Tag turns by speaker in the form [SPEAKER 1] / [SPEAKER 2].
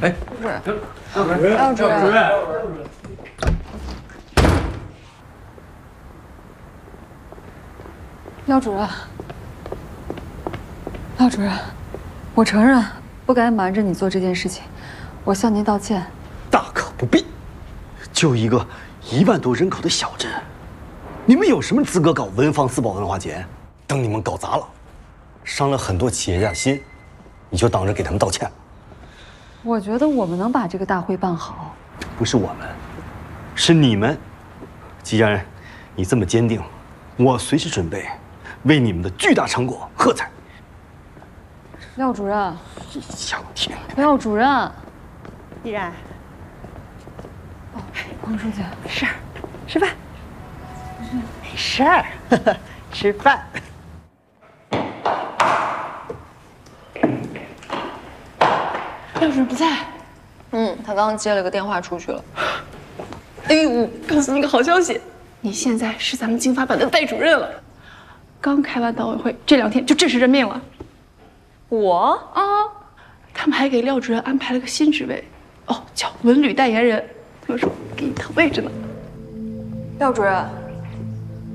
[SPEAKER 1] 哎，
[SPEAKER 2] 廖主任，廖主任，廖主任，我承认不该瞒着你做这件事情，我向您道歉。
[SPEAKER 1] 大可不必。就一个1万多人口的小镇，你们有什么资格搞文房四宝文化节？等你们搞砸了，伤了很多企业家的心，你就当着给他们道歉。
[SPEAKER 2] 我觉得我们能把这个大会办好。
[SPEAKER 1] 不是我们，是你们。既然你这么坚定，我随时准备为你们的巨大成果喝彩。
[SPEAKER 2] 廖主任，
[SPEAKER 1] 异想天开。
[SPEAKER 2] 廖主任，
[SPEAKER 3] 依然，
[SPEAKER 2] 王书记，
[SPEAKER 3] 没事儿，吃饭。没事儿，吃饭。廖主任不在。
[SPEAKER 2] 他刚刚接了个电话出去了。
[SPEAKER 3] 哎呦，告诉你个好消息，你现在是咱们经发办的代主任了。刚开完党委会，这2天就正式任命了。
[SPEAKER 2] 我
[SPEAKER 3] 啊，他们还给廖主任安排了个新职位，哦，叫文旅代言人。他们说给你腾位置呢。
[SPEAKER 2] 廖主任，